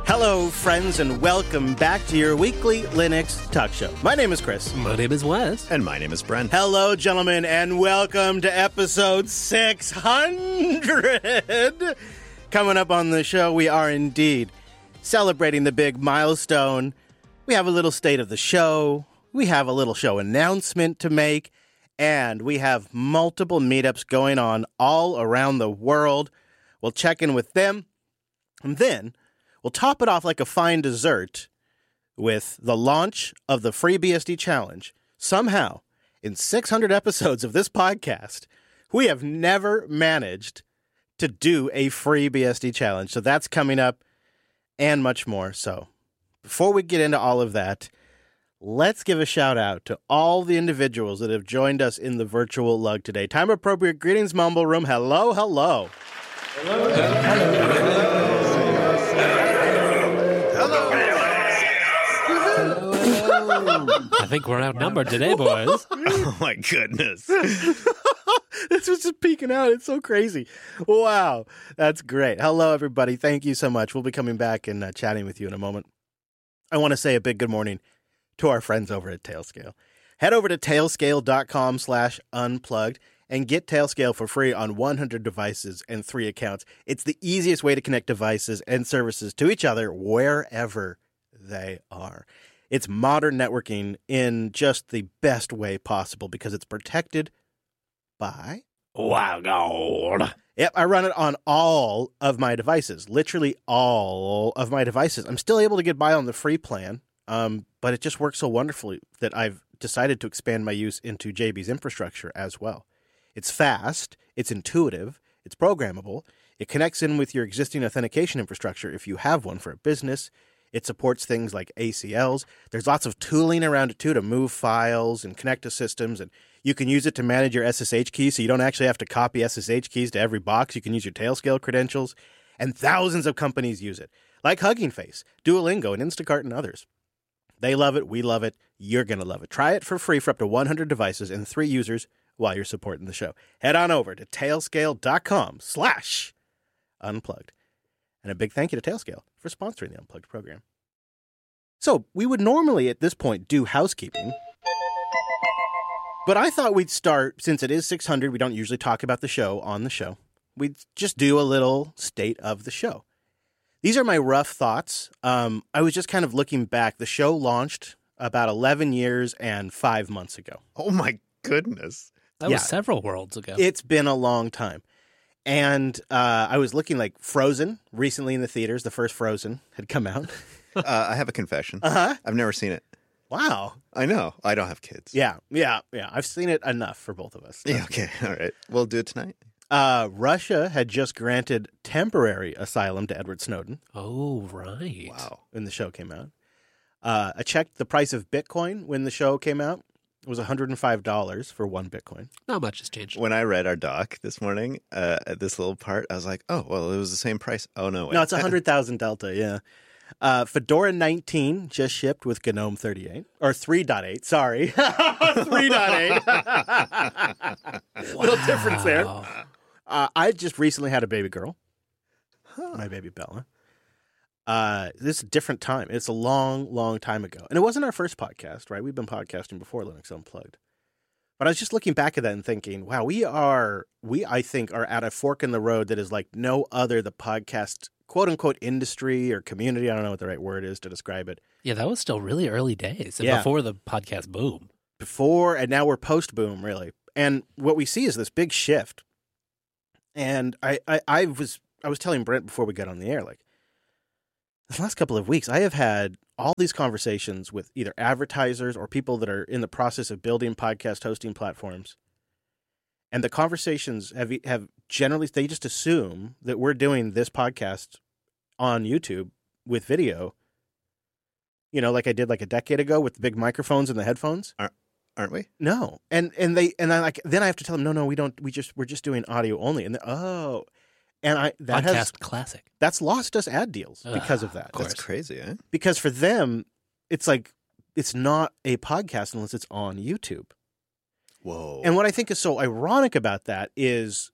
Hello, friends, and welcome back to your weekly Linux talk show. My name is Chris. My name is Wes. And my name is Brent. Hello, gentlemen, and welcome to episode 600. Coming up on the show, we are indeed celebrating the big milestone. We have a little state of the show. We have a little show announcement to make. And we have multiple meetups going on all around the world. We'll check in with them. And then we'll top it off like a fine dessert with the launch of the FreeBSD Challenge. Somehow, in 600 episodes of this podcast, we have never managed to do a FreeBSD Challenge. So that's coming up and much more. So before we get into all of that, let's give a shout out to all the individuals that have joined us in the virtual lug today. Time appropriate greetings, Mumble Room. Hello, hello. Hello. Hello. I think we're outnumbered today, boys. Oh, my goodness. This was just peeking out. It's so crazy. Wow. That's great. Hello, everybody. Thank you so much. We'll be coming back and chatting with you in a moment. I want to say a big good morning to our friends over at Tailscale. Head over to tailscale.com/unplugged and get Tailscale for free on 100 devices and 3 accounts. It's the easiest way to connect devices and services to each other wherever they are. It's modern networking in just the best way possible because it's protected by WireGuard. Yep, I run it on all of my devices, literally all of my devices. I'm still able to get by on the free plan, but it just works so wonderfully that I've decided to expand my use into JB's infrastructure as well. It's fast, it's intuitive, it's programmable, it connects in with your existing authentication infrastructure if you have one for a business. It supports things like ACLs. There's lots of tooling around it, too, to move files and connect to systems. And you can use it to manage your SSH keys, so you don't actually have to copy SSH keys to every box. You can use your Tailscale credentials. And thousands of companies use it, like Hugging Face, Duolingo, and Instacart, and others. They love it. We love it. You're going to love it. Try it for free for up to 100 devices and 3 users while you're supporting the show. Head on over to tailscale.com/unplugged. And a big thank you to Tailscale for sponsoring the Unplugged program. So we would normally at this point do housekeeping, but I thought we'd start, since it is 600, we don't usually talk about the show on the show. We'd just do a little state of the show. These are my rough thoughts. I was just kind of looking back. The show launched about 11 years and 5 months ago. Oh, my goodness. That was several worlds ago. It's been a long time. And I was looking like Frozen recently in the theaters. The first Frozen had come out. I have a confession. Uh-huh. I've never seen it. Wow. I know. I don't have kids. Yeah. I've seen it enough for both of us. Yeah, okay. All right. We'll do it tonight. Russia had just granted temporary asylum to Edward Snowden. Oh, right. Wow. When the show came out. I checked the price of Bitcoin when the show came out. It was $105 for 1 Bitcoin. Not much has changed. When I read our doc this morning, at this little part, I was like, oh, well, it was the same price. Oh, no. Wait. No, it's 100,000 Delta, yeah. Fedora 19 just shipped with GNOME 38. Or 3.8, sorry. 3.8. Little difference there. I just recently had a baby girl. My baby Bella. This is a different time. It's a long, long time ago. And it wasn't our first podcast, right? We've been podcasting before Linux Unplugged. But I was just looking back at that and thinking, wow, we I think are at a fork in the road that is like no other, the podcast quote unquote industry or community. I don't know what the right word is to describe it. Yeah, that was still really early days and Yeah. before the podcast boom. Before, and now we're post boom, really. And what we see is this big shift. And I was telling Brent before we got on the air, like, the last couple of weeks, I have had all these conversations with either advertisers or people that are in the process of building podcast hosting platforms. And the conversations have generally, they just assume that we're doing this podcast on YouTube with video, you know, like I did like a decade ago with the big microphones and the headphones. Aren't we? No. And then I have to tell them, no, we don't, we're just doing audio only. And that Podcast classic. That's lost us ad deals because of that. That's crazy, eh? Because for them, it's like, it's not a podcast unless it's on YouTube. Whoa. And what I think is so ironic about that is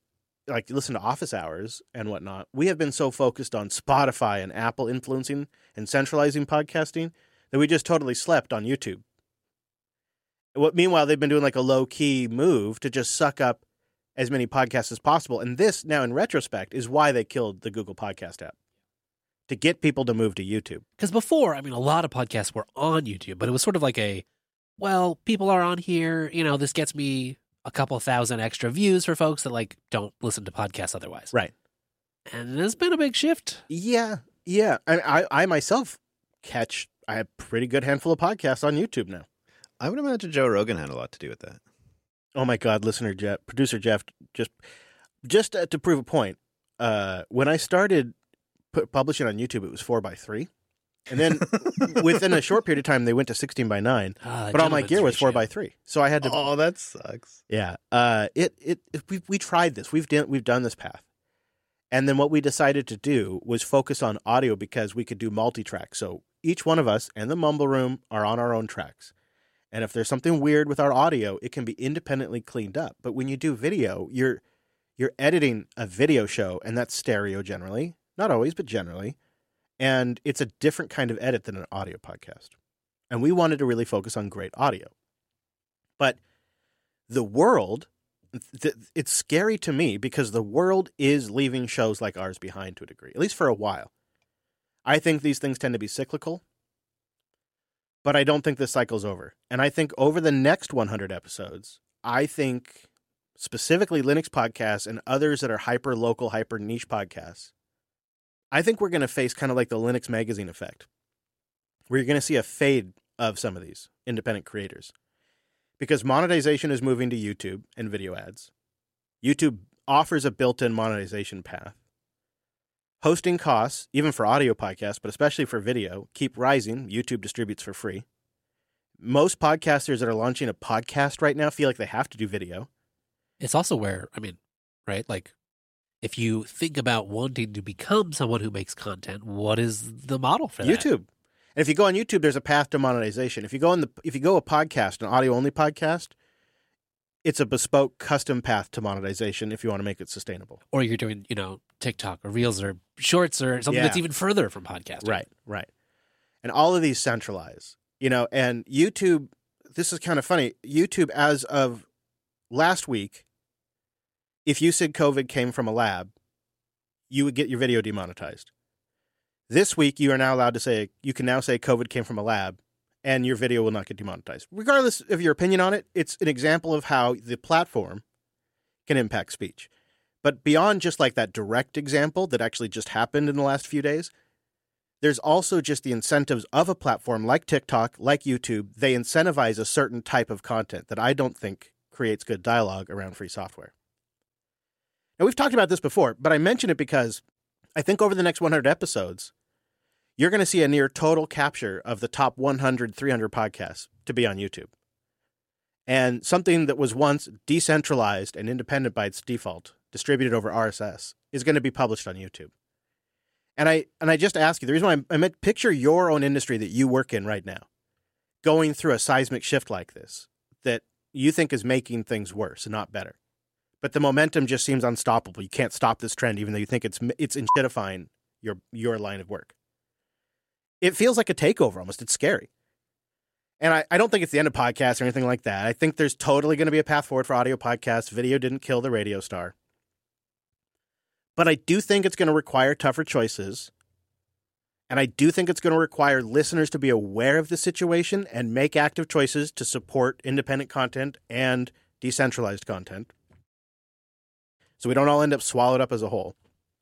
like listen to office hours and whatnot, we have been so focused on Spotify and Apple influencing and centralizing podcasting that we just totally slept on YouTube. Meanwhile, they've been doing like a low-key move to just suck up as many podcasts as possible. And this, now in retrospect, is why they killed the Google Podcast app, to get people to move to YouTube. Because before, I mean, a lot of podcasts were on YouTube, but it was sort of like well, people are on here, this gets me a couple thousand extra views for folks that like don't listen to podcasts otherwise. Right. And there's been a big shift. Yeah. I myself I have a pretty good handful of podcasts on YouTube now. I would imagine Joe Rogan had a lot to do with that. Oh my God, producer Jeff, just to prove a point, when I started publishing on YouTube, it was 4:3. And then within a short period of time, they went to 16:9. But all my gear was 4:3. So I had to. Oh, that sucks. Yeah. We tried this. We've done this path. And then what we decided to do was focus on audio because we could do multi-track. So each one of us and the Mumble Room are on our own tracks. And if there's something weird with our audio, it can be independently cleaned up. But when you do video, you're editing a video show, and that's stereo generally. Not always, but generally. And it's a different kind of edit than an audio podcast. And we wanted to really focus on great audio. But the world, it's scary to me because the world is leaving shows like ours behind to a degree, at least for a while. I think these things tend to be cyclical. But I don't think this cycle's over. And I think over the next 100 episodes, I think specifically Linux podcasts and others that are hyper-local, hyper-niche podcasts, I think we're going to face kind of like the Linux magazine effect, where you're going to see a fade of some of these independent creators. Because monetization is moving to YouTube and video ads. YouTube offers a built-in monetization path. Hosting costs, even for audio podcasts, but especially for video, keep rising. YouTube distributes for free. Most podcasters that are launching a podcast right now feel like they have to do video. It's also where, right? Like, if you think about wanting to become someone who makes content, what is the model for that? YouTube. And if you go on YouTube, there's a path to monetization. If you go a podcast, an audio-only podcast, it's a bespoke, custom path to monetization if you want to make it sustainable. Or you're doing, TikTok or Reels or Shorts or something that's even further from podcasting. Right. And all of these centralize, and YouTube, this is kind of funny. YouTube, as of last week, if you said COVID came from a lab, you would get your video demonetized. This week, you can now say COVID came from a lab, and your video will not get demonetized. Regardless of your opinion on it, it's an example of how the platform can impact speech. But beyond just like that direct example that actually just happened in the last few days, there's also just the incentives of a platform like TikTok, like YouTube. They incentivize a certain type of content that I don't think creates good dialogue around free software. Now, we've talked about this before, but I mention it because I think over the next 100 episodes, you're going to see a near total capture of the top 100, 300 podcasts to be on YouTube. And something that was once decentralized and independent by its default, distributed over RSS, is going to be published on YouTube. And I just ask you, the reason why I meant picture your own industry that you work in right now, going through a seismic shift like this, that you think is making things worse and not better. But the momentum just seems unstoppable. You can't stop this trend, even though you think it's inshittifying your line of work. It feels like a takeover almost. It's scary. And I don't think it's the end of podcasts or anything like that. I think there's totally going to be a path forward for audio podcasts. Video didn't kill the radio star. But I do think it's going to require tougher choices. And I do think it's going to require listeners to be aware of the situation and make active choices to support independent content and decentralized content, so we don't all end up swallowed up as a whole.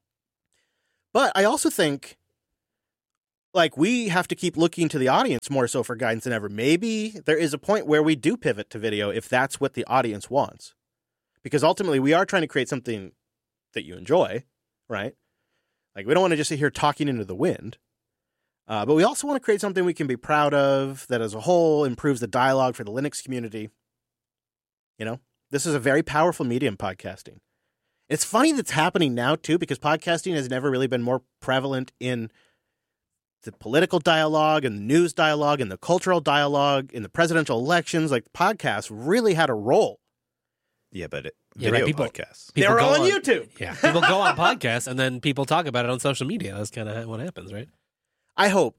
But I also think, like, we have to keep looking to the audience more so for guidance than ever. Maybe there is a point where we do pivot to video if that's what the audience wants. Because ultimately, we are trying to create something that you enjoy, right? Like, we don't want to just sit here talking into the wind. But we also want to create something we can be proud of that as a whole improves the dialogue for the Linux community. This is a very powerful medium, podcasting. It's funny that's happening now, too, because podcasting has never really been more prevalent in the political dialogue and the news dialogue and the cultural dialogue in the presidential elections. Like, podcasts really had a role. Yeah, but Yeah, video right, podcasts. People They're go all on YouTube. Yeah, people go on podcasts and then people talk about it on social media. That's kind of what happens, right? I hope,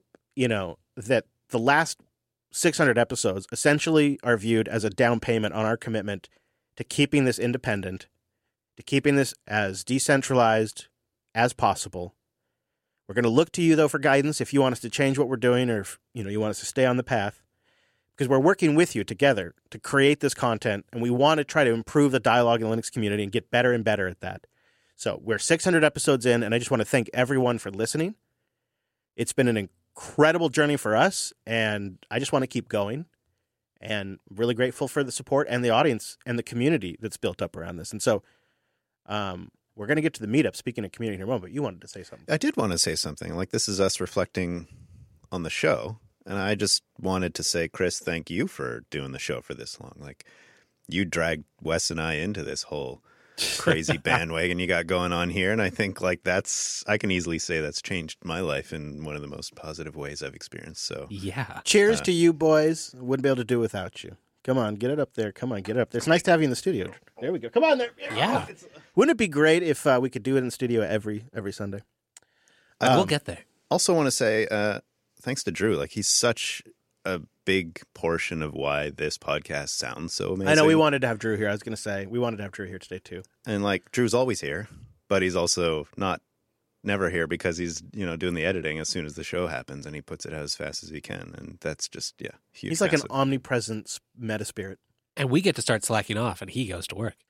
that the last 600 episodes essentially are viewed as a down payment on our commitment to keeping this independent, to keeping this as decentralized as possible. We're going to look to you, though, for guidance if you want us to change what we're doing or if, you want us to stay on the path. Because we're working with you together to create this content, and we want to try to improve the dialogue in the Linux community and get better and better at that. So we're 600 episodes in, and I just want to thank everyone for listening. It's been an incredible journey for us, and I just want to keep going. And I'm really grateful for the support and the audience and the community that's built up around this. And so we're going to get to the meetup, speaking of community in a moment, but you wanted to say something. I did want to say something. Like, this is us reflecting on the show. And I just wanted to say, Chris, thank you for doing the show for this long. Like, you dragged Wes and I into this whole crazy bandwagon you got going on here. And I think, like, I can easily say that's changed my life in one of the most positive ways I've experienced. So, Yeah. Cheers to you, boys. Wouldn't be able to do without you. Come on, get it up there. Come on, get it up there. It's nice to have you in the studio. There we go. Come on there. Yeah. Wouldn't it be great if we could do it in the studio every Sunday? We'll get there. also want to say thanks to Drew. Like, he's such a big portion of why this podcast sounds so amazing. I know we wanted to have Drew here. I was going to say we wanted to have Drew here today too. And like, Drew's always here, but he's also never here because he's, doing the editing as soon as the show happens, and he puts it out as fast as he can. And that's just, huge. He's like an omnipresent meta spirit. And we get to start slacking off, and he goes to work.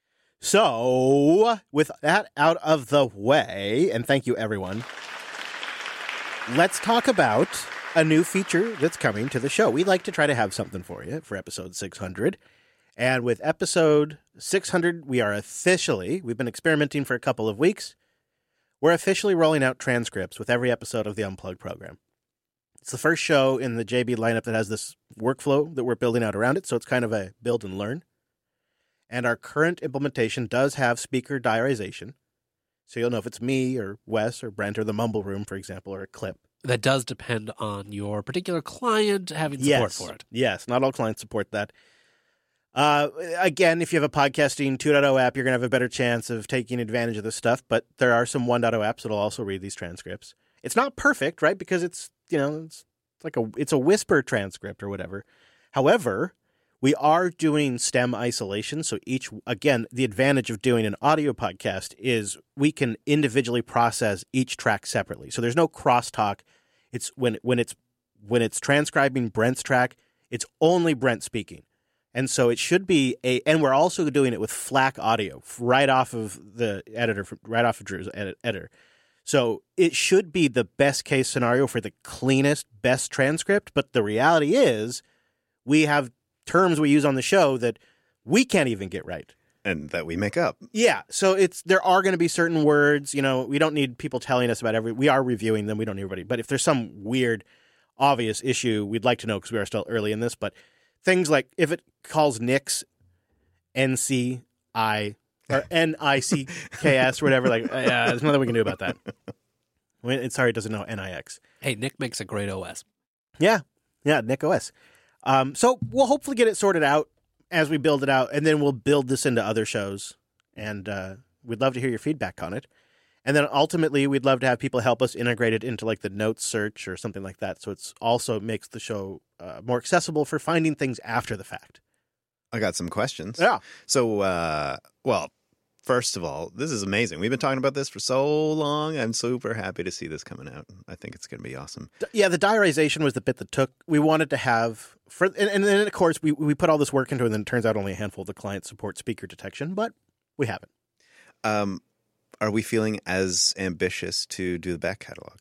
So, with that out of the way, and thank you, everyone, let's talk about a new feature that's coming to the show. We'd like to try to have something for you for episode 600. And with episode 600, we've been experimenting for a couple of weeks. We're officially rolling out transcripts with every episode of the Unplugged program. It's the first show in the JB lineup that has this workflow that we're building out around it, so it's kind of a build and learn. And our current implementation does have speaker diarization, so you'll know if it's me or Wes or Brent or the Mumble Room, for example, or a clip. That does depend on your particular client having support for it. Yes, not all clients support that. Again, if you have a podcasting 2.0 app, you're going to have a better chance of taking advantage of this stuff, but there are some 1.0 apps that'll also read these transcripts. It's not perfect, right? Because it's a whisper transcript or whatever. However, we are doing stem isolation. So the advantage of doing an audio podcast is we can individually process each track separately. So there's no crosstalk. It's when it's transcribing Brent's track, it's only Brent speaking. And so it should be and we're also doing it with FLAC audio right off of the editor, right off of Drew's editor. So it should be the best case scenario for the cleanest, best transcript. But the reality is we have terms we use on the show that we can't even get right. And that we make up. Yeah. So there are going to be certain words, we don't need people telling us about we are reviewing them. We don't need everybody. But if there's some weird, obvious issue, we'd like to know because we are still early in this. But things like if it calls Nix NCI or NICKS or whatever, there's nothing we can do about that. It doesn't know NIX. Hey, Nick makes a great OS. Yeah, Nick OS. So we'll hopefully get it sorted out as we build it out, and then we'll build this into other shows. And we'd love to hear your feedback on it. And then ultimately, we'd love to have people help us integrate it into like the notes search or something like that. So it's also makes the show more accessible for finding things after the fact. I got some questions. Yeah. So, first of all, this is amazing. We've been talking about this for so long. I'm super happy to see this coming out. I think it's going to be awesome. Yeah, the diarization was the bit that we wanted to have and then of course we put all this work into it, and then it turns out only a handful of the clients support speaker detection, but we haven't. Are we feeling as ambitious to do the back catalog?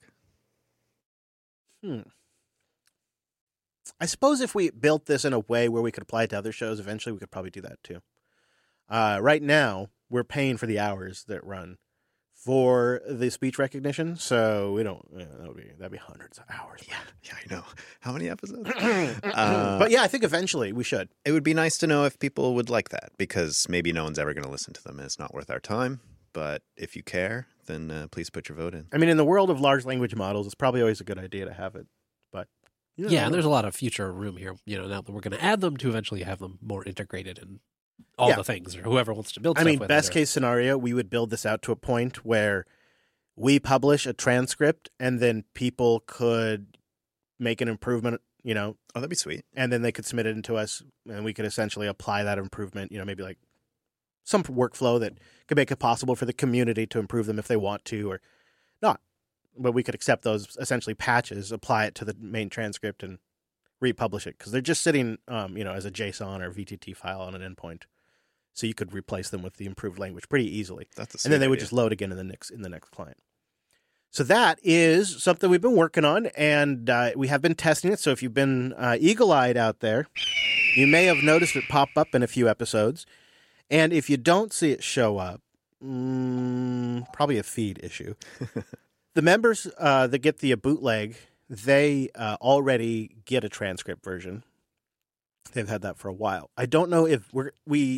I suppose if we built this in a way where we could apply it to other shows, eventually we could probably do that too. Right now, we're paying for the hours that run for the speech recognition, so we don't. That'd be hundreds of hours. Yeah, I know. How many episodes? But yeah, I think eventually we should. It would be nice to know if people would like that, because maybe no one's ever going to listen to them, and it's not worth our time. But if you care, then please put your vote in. I mean, in the world of large language models, it's probably always a good idea to have it. But and there's a lot of future room here. Now that we're going to add them to eventually have them more integrated and all Yeah. the things, or whoever wants to build I stuff mean, with best it. case scenario, we would build this out to a point where we publish a transcript and then people could make an improvement, Oh, that'd be sweet. and then they could submit it into us and we could essentially apply that improvement, maybe like some workflow that could make it possible for the community to improve them if they want to or not. But we could accept those essentially patches, apply it to the main transcript and republish it because they're just sitting, as a JSON or VTT file on an endpoint. So you could replace them with the improved language pretty easily. That's a And then sweet they would idea. just load again in the next client. So that is something we've been working on, and we have been testing it. So if you've been eagle-eyed out there, you may have noticed it pop up in a few episodes. And if you don't see it show up, probably a feed issue. The members that get the bootleg, they already get a transcript version. They've had that for a while. I don't know if we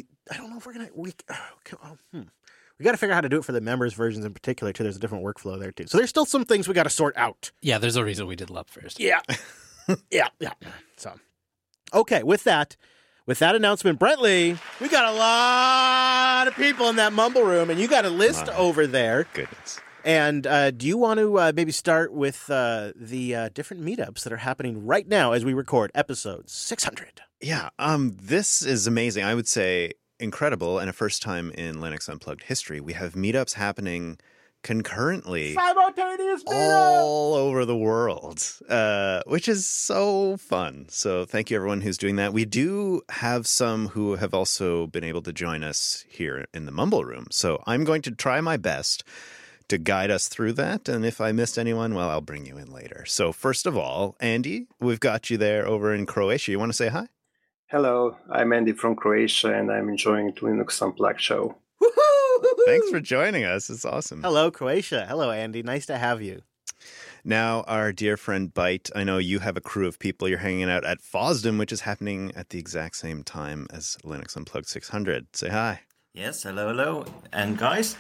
got to figure out how to do it for the members versions in particular too. There's a different workflow there too. So there's still some things we got to sort out. Yeah, there's a reason we did Love first. Yeah. Yeah. So, okay, with that announcement, Brentley, we got a lot of people in that mumble room, and you got a list over there. Goodness. And do you want to maybe start with the different meetups that are happening right now as we record episode 600? Yeah, this is amazing. I would say incredible, and a first time in Linux Unplugged history. We have meetups happening concurrently Simultaneous all over the world, which is so fun. So thank you everyone who's doing that. We do have some who have also been able to join us here in the Mumble Room. So I'm going to try my best to guide us through that. And if I missed anyone, well, I'll bring you in later. So first of all, Andy, we've got you there over in Croatia. You want to say hi? Hello, I'm Andy from Croatia, and I'm enjoying the Linux Unplugged show. Thanks for joining us. It's awesome. Hello, Croatia. Hello, Andy. Nice to have you. Now, our dear friend Byte, I know you have a crew of people. You're hanging out at FOSDEM, which is happening at the exact same time as Linux Unplugged 600. Say hi. Yes, hello. And guys?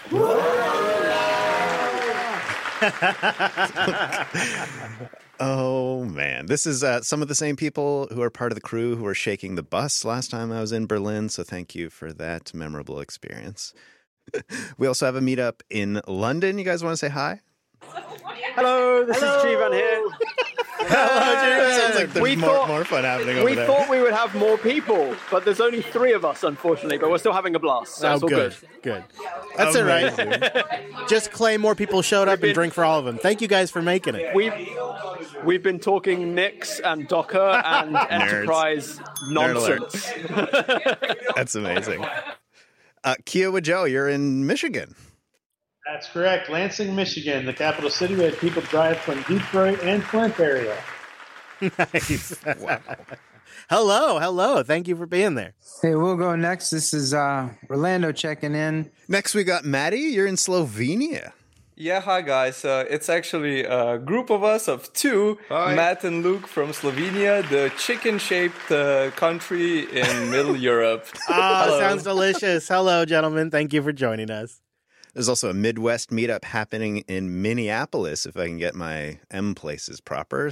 Oh, man. This is some of the same people who are part of the crew who were shaking the bus last time I was in Berlin, so thank you for that memorable experience. We also have a meetup in London. You guys want to say hi? Hello, this is Jivan here. Sounds like there's We more fun happening over We there. thought we would have more people, but there's only 3 of us, unfortunately, but we're still having a blast, so it's all good. Good. That's all right. Just claim more people showed up and drink for all of them. Thank you guys for making it. We've been talking Nix and Docker and enterprise nonsense. That's amazing. Kiowa Joe, you're in Michigan. That's correct. Lansing, Michigan, the capital city. We had people drive from Detroit and Flint area. Nice. Hello. Thank you for being there. Hey, we'll go next. This is Orlando checking in. Next, we got Maddie. You're in Slovenia. Yeah, hi guys. It's actually a group of us of 2, Matt and Luke from Slovenia, the chicken-shaped country in Middle Europe. Oh, sounds delicious. Hello, gentlemen. Thank you for joining us. There's also a Midwest meetup happening in Minneapolis, if I can get my M places proper.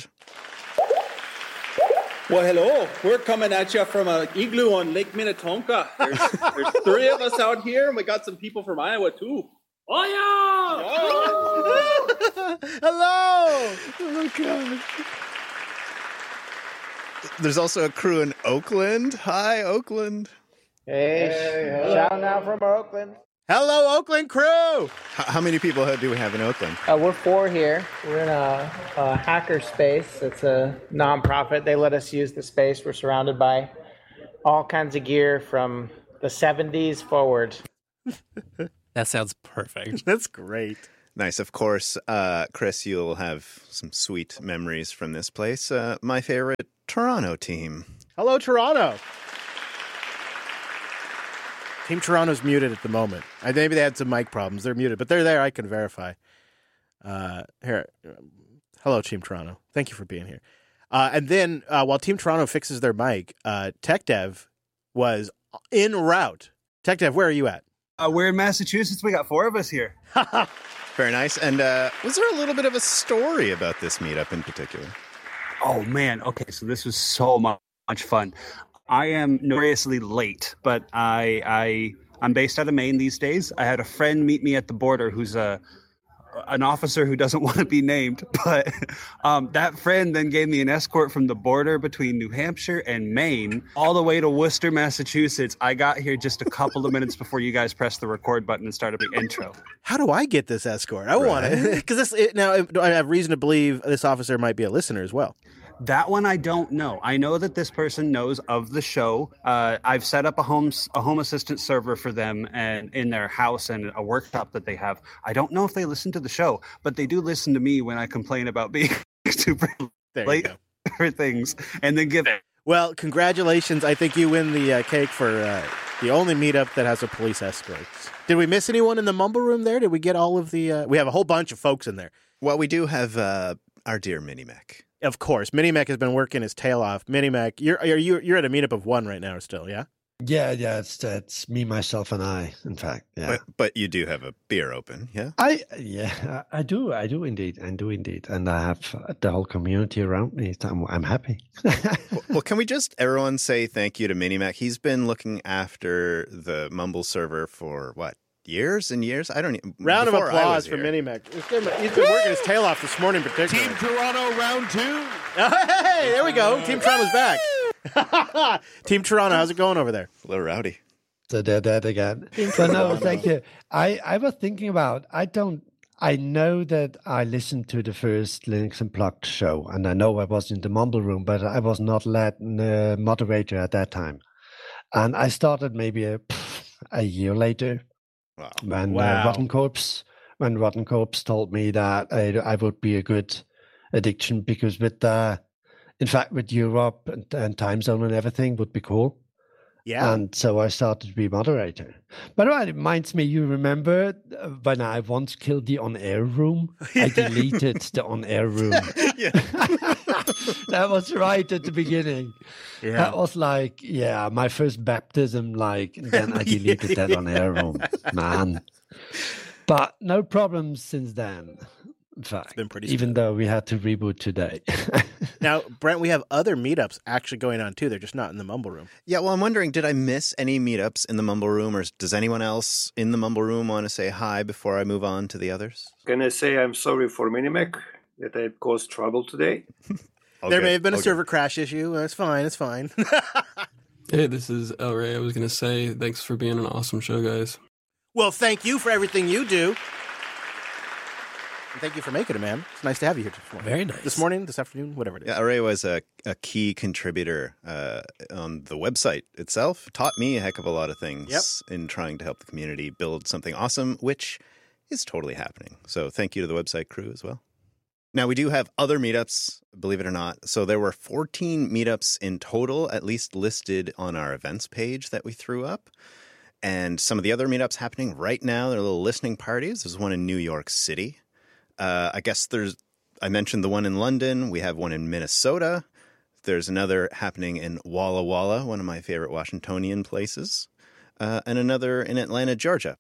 Well, hello. We're coming at you from an igloo on Lake Minnetonka. There's 3 of us out here, and we got some people from Iowa, too. Oh, yeah! Hello. Oh, God. There's also a crew in Oakland. Hi, Oakland. Hey, shout out from Oakland. Hello, Oakland crew. How many people do we have in Oakland? We're 4 here. We're in a hacker space. It's a nonprofit. They let us use the space. We're surrounded by all kinds of gear from the 70s forward. That sounds perfect. That's great. Nice. Of course, Chris, you'll have some sweet memories from this place. My favorite Toronto team. Hello, Toronto. Team Toronto's muted at the moment. Maybe they had some mic problems. They're muted, but they're there. I can verify. Here. Hello, Team Toronto. Thank you for being here. And then while Team Toronto fixes their mic, TechDev was en route. TechDev, where are you at? We're in Massachusetts. We got 4 of us here. Very nice. And was there a little bit of a story about this meetup in particular? Oh, man. Okay, so this was so much fun. I am notoriously late, but I'm based out of Maine these days. I had a friend meet me at the border who's an officer who doesn't want to be named, but that friend then gave me an escort from the border between New Hampshire and Maine all the way to Worcester, Massachusetts. I got here just a couple of minutes before you guys pressed the record button and started the intro. How do I get this escort? I want it. Because now I have reason to believe this officer might be a listener as well. That one I don't know. I know that this person knows of the show. I've set up a home assistant server for them and in their house and a workshop that they have. I don't know if they listen to the show, but they do listen to me when I complain about being super late for things and then give it. Well, congratulations. I think you win the cake for the only meetup that has a police escort. Did we miss anyone in the Mumble Room there? Did we get all of the... we have a whole bunch of folks in there. Well, we do have our dear Minimec. Of course. Minimec has been working his tail off. Minimec, you're at a meetup of one right now still, yeah? Yeah, it's me, myself, and I, in fact. Yeah. But you do have a beer open, yeah? I do indeed. And I have the whole community around me. I'm happy. Well, can we just, everyone say thank you to Minimec? He's been looking after the Mumble server for, what, years and years? I don't even... Round of applause for Minimec. He's been working his tail off this morning particularly. Team Toronto, round 2. Hey, there we go. Team Toronto's back. Team Toronto, how's it going over there? A little rowdy. So they're dead again. But no, thank you. I was thinking about, I know that I listened to the first Linux Unplugged show, and I know I was in the Mumble Room, but I was not moderator at that time. And I started maybe a year later. When Rotten Corpse told me that I would be a good addiction because in fact with Europe and time zone and everything would be cool. Yeah. And so I started to be moderator. By the way, it reminds me, you remember when I once killed the on-air room? I deleted the on-air room. That was right at the beginning. Yeah. That was like, my first baptism, then I deleted that on-air room. Man. But no problems since then. In fact, it's been pretty even though we had to reboot today. Now, Brent, we have other meetups actually going on too. They're just not in the Mumble Room. Yeah, well, I'm wondering, did I miss any meetups in the Mumble Room, or does anyone else in the Mumble Room want to say hi before I move on to the others? Can I say I'm sorry for Minimec that I caused trouble today? There may have been a server crash issue. It's fine. Hey, this is El Rey. I was going to say thanks for being an awesome show, guys. Well, thank you for everything you do. And thank you for making it, man. It's nice to have you here this morning. Very nice. This morning, this afternoon, whatever it is. Yeah, Array was a key contributor on the website itself. Taught me a heck of a lot of things in trying to help the community build something awesome, which is totally happening. So thank you to the website crew as well. Now, we do have other meetups, believe it or not. So there were 14 meetups in total, at least listed on our events page that we threw up. And some of the other meetups happening right now, they're little listening parties. There's one in New York City. I guess I mentioned the one in London. We have one in Minnesota. There's another happening in Walla Walla, one of my favorite Washingtonian places, and another in Atlanta, Georgia.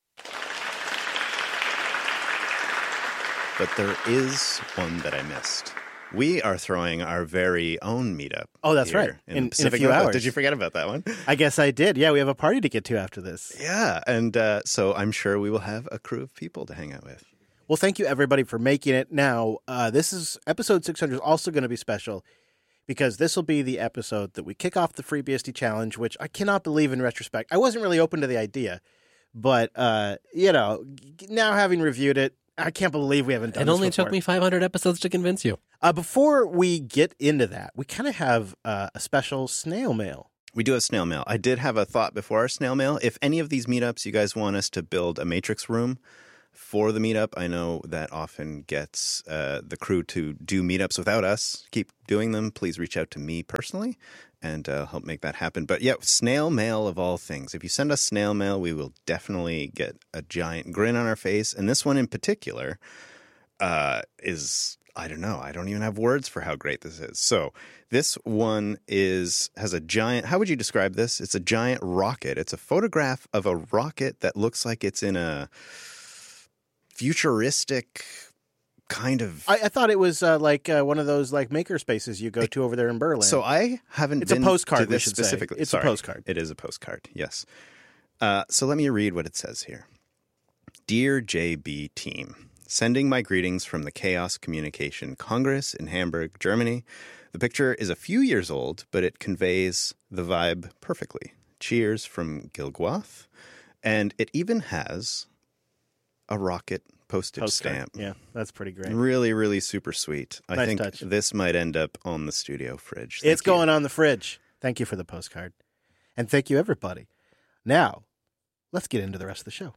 But there is one that I missed. We are throwing our very own meetup. Oh, that's right. In a few hours. Did you forget about that one? I guess I did. Yeah, we have a party to get to after this. Yeah, and so I'm sure we will have a crew of people to hang out with. Well, thank you, everybody, for making it. Now, this is episode 600 is also going to be special because this will be the episode that we kick off the FreeBSD Challenge, which I cannot believe in retrospect. I wasn't really open to the idea, but, now having reviewed it, I can't believe we haven't done this before. It only took me 500 episodes to convince you. Before we get into that, we kind of have a special snail mail. We do have snail mail. I did have a thought before our snail mail. If any of these meetups you guys want us to build a matrix room for the meetup, I know that often gets the crew to do meetups without us. Keep doing them. Please reach out to me personally and help make that happen. But yeah, snail mail of all things. If you send us snail mail, we will definitely get a giant grin on our face. And this one in particular is, I don't know. I don't even have words for how great this is. So this one has a giant, how would you describe this? It's a giant rocket. It's a photograph of a rocket that looks like it's in a futuristic kind of. I thought it was like one of those like maker spaces you go to over there in Berlin. So I haven't. It's been a postcard. to this we should specifically. say. It's Sorry. a postcard. It is a postcard. Yes. So let me read what it says here. Dear JB team, sending my greetings from the Chaos Communication Congress in Hamburg, Germany. The picture is a few years old, but it conveys the vibe perfectly. Cheers from Gilgwath. And it even has a rocket postage stamp. Yeah, that's pretty great. Really, really super sweet. I Nice think touch. this might end up on the studio fridge. It's going on the fridge. Thank you for the postcard. And thank you, everybody. Now, let's get into the rest of the show.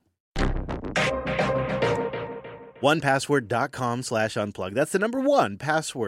1password.com/unplugged. That's the number 1,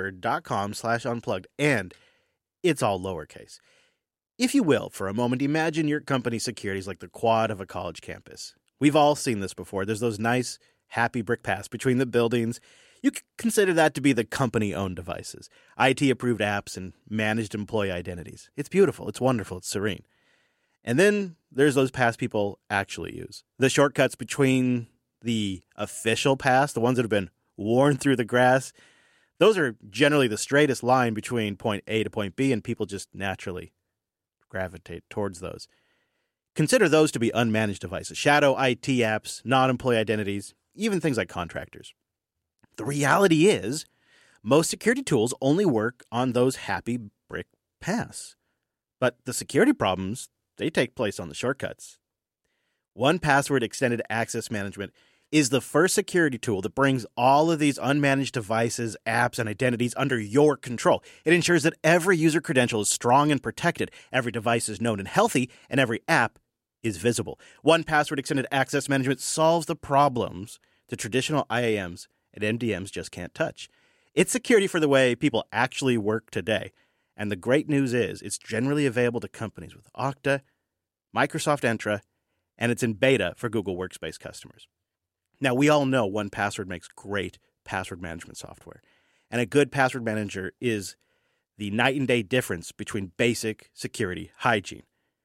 password.com/unplugged. And it's all lowercase. If you will, for a moment, imagine your company's security is like the quad of a college campus. We've all seen this before. There's those nice, happy brick paths between the buildings. You could consider that to be the company-owned devices, IT-approved apps, and managed employee identities. It's beautiful. It's wonderful. It's serene. And then there's those paths people actually use. The shortcuts between the official paths, the ones that have been worn through the grass, those are generally the straightest line between point A to point B, and people just naturally gravitate towards those. Consider those to be unmanaged devices, shadow IT apps, non-employee identities, even things like contractors. The reality is, most security tools only work on those happy brick paths. But the security problems, they take place on the shortcuts. 1Password Extended Access Management is the first security tool that brings all of these unmanaged devices, apps, and identities under your control. It ensures that every user credential is strong and protected, every device is known and healthy, and every app is visible. 1Password Extended Access Management solves the problems that traditional IAMs and MDMs just can't touch. It's security for the way people actually work today. And the great news is it's generally available to companies with Okta, Microsoft Entra, and it's in beta for Google Workspace customers. Now, we all know 1Password makes great password management software. And a good password manager is the night and day difference between basic security hygiene.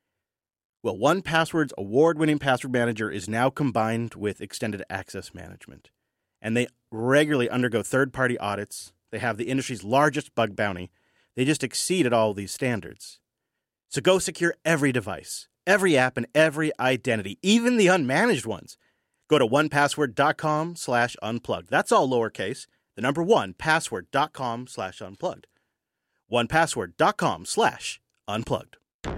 Well, 1Password's award-winning password manager is now combined with extended access management. And they regularly undergo third-party audits. They have the industry's largest bug bounty. They just exceeded all these standards. So go secure every device, every app, and every identity, even the unmanaged ones. Go to 1password.com/unplugged. That's all lowercase. The number 1, password.com/unplugged. 1password.com/unplugged.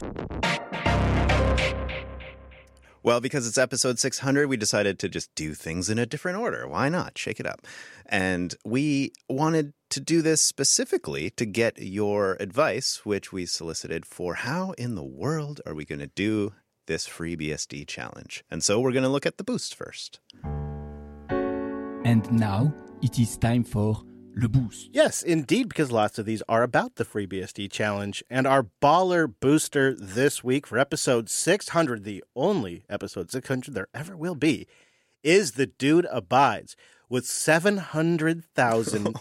Well, because it's episode 600, we decided to just do things in a different order. Why not? Shake it up. And we wanted to do this specifically to get your advice, which we solicited for how in the world are we going to do this FreeBSD challenge. And so we're going to look at the boost first. And now it is time for Le Boost. Yes, indeed, because lots of these are about the FreeBSD challenge. And our baller booster this week for episode 600, the only episode 600 there ever will be, is The Dude Abides with 770,000.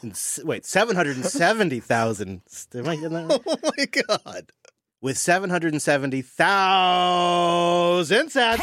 Am I getting that right? Oh my God. With 770,000 sats.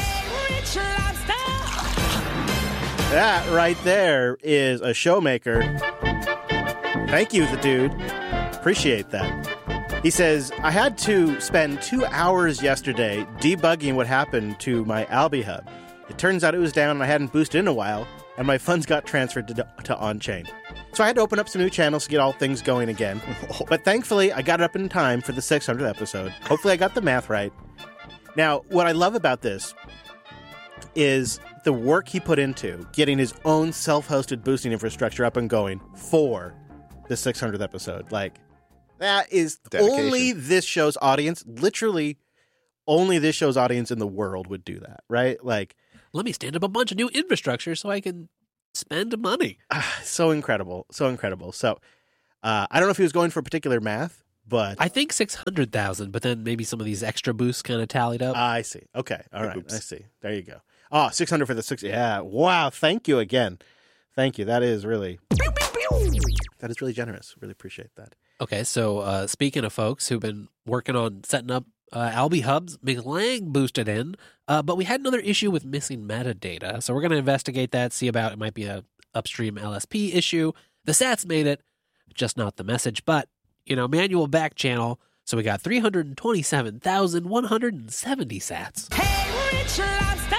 That right there is a showmaker. Thank you, the dude. Appreciate that. He says, I had to spend 2 hours yesterday debugging what happened to my Albi Hub. It turns out it was down and I hadn't boosted in a while, and my funds got transferred to on-chain. So I had to open up some new channels to get all things going again. But thankfully, I got it up in time for the 600th episode. Hopefully I got the math right. Now, what I love about this is the work he put into getting his own self-hosted boosting infrastructure up and going for the 600th episode. Like, that is dedication. Only this show's audience, literally only this show's audience in the world would do that, right? Like, let me stand up a bunch of new infrastructure so I can spend money. So incredible. So incredible. So I don't know if he was going for particular math, but I think 600,000, but then maybe some of these extra boosts kind of tallied up. I see. Okay. All right. Oops. I see. There you go. Oh, 600 for the 6. Yeah. Wow. Thank you again. Thank you. That is really generous. Really appreciate that. Okay. So speaking of folks who've been working on setting up Albi hubs, McLang boosted in, but we had another issue with missing metadata. So we're going to investigate that, see about it might be a upstream LSP issue. The sats made it, just not the message. But, manual back channel. So we got 327,170 sats. Hey, Rich Lobster!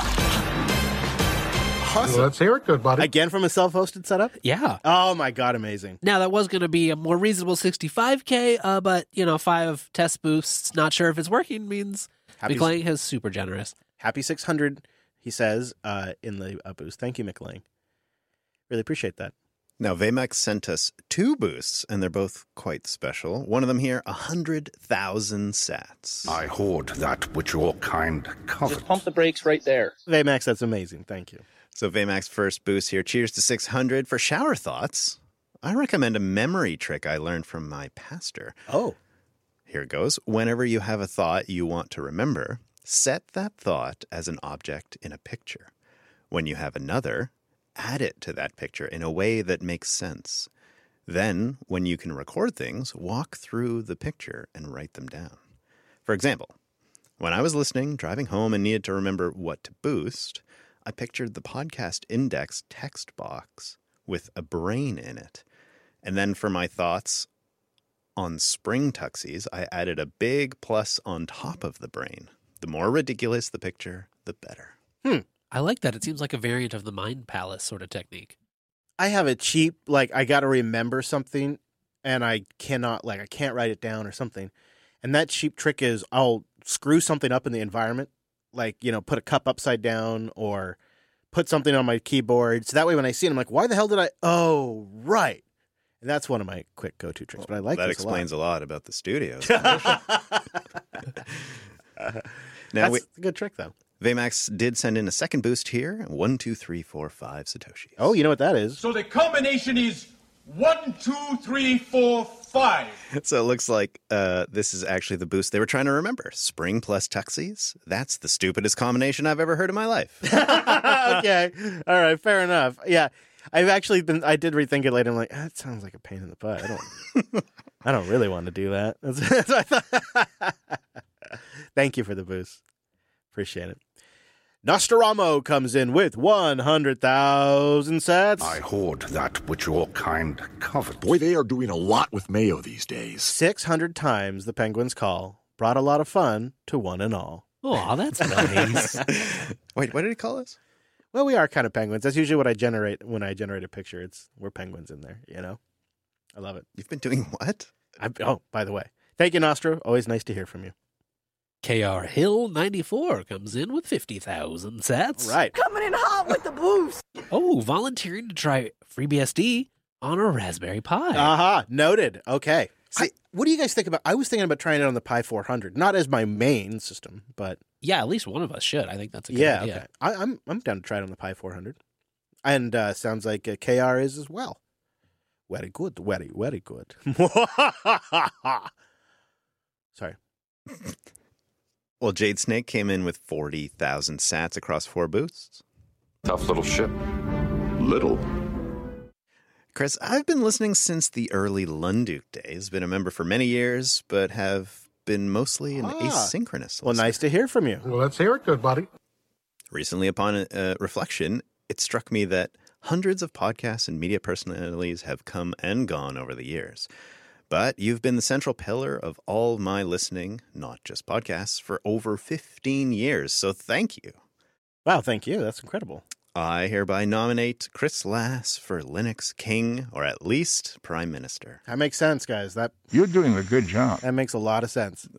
Awesome. Well, let's hear it, good buddy. Again from a self-hosted setup? Yeah. Oh, my God, amazing. Now, that was going to be a more reasonable 65K, but, 5 test boosts, not sure if it's working, means McLean is super generous. Happy 600, he says, in the boost. Thank you, McLean. Really appreciate that. Now, Vmax sent us 2 boosts, and they're both quite special. One of them here, 100,000 sats. I hoard that which your kind covet. Just pump the brakes right there. Vmax, that's amazing. Thank you. So Vmax first boost here. Cheers to 600. For shower thoughts, I recommend a memory trick I learned from my pastor. Oh. Here it goes. Whenever you have a thought you want to remember, set that thought as an object in a picture. When you have another, add it to that picture in a way that makes sense. Then, when you can record things, walk through the picture and write them down. For example, when I was listening, driving home, and needed to remember what to boost, I pictured the podcast index text box with a brain in it. And then for my thoughts on spring tuxies, I added a big plus on top of the brain. The more ridiculous the picture, the better. I like that. It seems like a variant of the Mind Palace sort of technique. I have a cheap, I got to remember something, and I can't write it down or something. And that cheap trick is I'll screw something up in the environment, put a cup upside down or put something on my keyboard. So that way when I see it, I'm like, why the hell did I? Oh, right. And that's one of my quick go-to tricks. But I like that this explains a lot about the studios. That's a good trick, though. Vmax did send in a second boost here. 1, 2, 3, 4, 5 Satoshis. Oh, you know what that is? So the combination is 1, 2, 3, 4, 5. So it looks like this is actually the boost they were trying to remember. Spring plus tuxies. That's the stupidest combination I've ever heard in my life. Okay. All right. Fair enough. Yeah. I did rethink it later. I'm like, that sounds like a pain in the butt. I don't really want to do that. That's what I thought. Thank you for the boost. Appreciate it. Nostromo comes in with 100,000 sats. I hoard that which your kind covet. Boy, they are doing a lot with mayo these days. 600 times the Penguins call brought a lot of fun to one and all. Oh, that's nice. Wait, what did he call us? Well, we are kind of penguins. That's usually what I generate when I generate a picture. We're penguins in there, I love it. You've been doing what? By the way. Thank you, Nostro. Always nice to hear from you. KR Hill 94 comes in with 50,000 sats. Right. Coming in hot with the boost. Oh, volunteering to try FreeBSD on a Raspberry Pi. Aha, noted. Okay. See, what do you guys think about? I was thinking about trying it on the Pi 400, not as my main system, but yeah, at least one of us should. I think that's a good idea. Okay. I'm down to try it on the Pi 400, and sounds like KR is as well. Very good, very very good. Sorry. Well, Jade Snake came in with 40,000 sats across 4 boosts. Tough little ship. Little. Chris, I've been listening since the early Lunduk days. Been a member for many years, but have been mostly an asynchronous listener. Well, nice to hear from you. Well, let's hear it, good buddy. Recently, upon reflection, it struck me that hundreds of podcasts and media personalities have come and gone over the years. But you've been the central pillar of all my listening, not just podcasts, for over 15 years. So thank you. Wow, thank you. That's incredible. I hereby nominate Chris Lass for Linux King, or at least Prime Minister. That makes sense, guys. You're doing a good job. That makes a lot of sense.